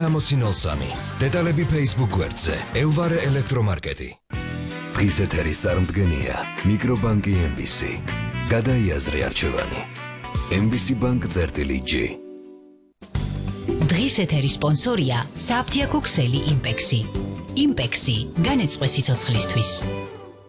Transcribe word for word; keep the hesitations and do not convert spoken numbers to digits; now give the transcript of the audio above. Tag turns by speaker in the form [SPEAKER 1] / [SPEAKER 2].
[SPEAKER 1] სამი. დეტალები Facebook გვერდზე. ელვარე ელექტრომარკეტი. დღის ეთერის წარმდგენია მიკრობანკი ემ ბი სი. გადაიაზრე არჩევანი. ემ ბი სი ბანკ წერტილი ჯი.
[SPEAKER 2] დღის ეთერის სპონსორია საფთიაქო ქსელი იმპექსი. იმპექსი განეწყვე სიცოცხლისთვის.